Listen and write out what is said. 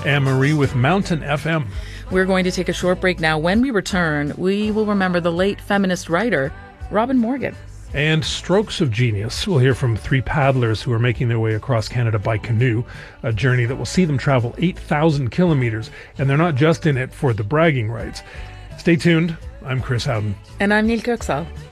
Anne-Marie with Mountain FM. We're going to take a short break now. When we return, we will remember the late feminist writer, Robin Morgan. And strokes of genius. We'll hear from 3 paddlers who are making their way across Canada by canoe, a journey that will see them travel 8,000 kilometers, and they're not just in it for the bragging rights. Stay tuned. I'm Chris Howden. And I'm Neil Kirksall.